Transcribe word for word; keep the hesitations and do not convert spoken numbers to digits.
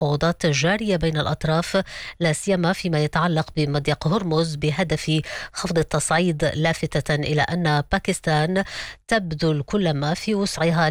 المفاوضات جارية بين الأطراف، لا سيما فيما يتعلق بمضيق هرمز بهدف خفض التصعيد، لافتة إلى أن باكستان تبذل كل ما في وسعها